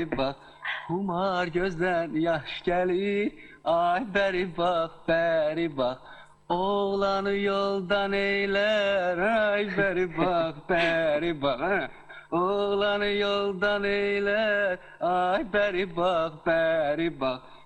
bak. Humar gözden yaş gelir. Ay beri bak, beri bak. Oğlanı yoldan eyler. Ay beri bak, beri bak. Ha. Oğlanı yoldan eyler. Ay beri bak, beri bak.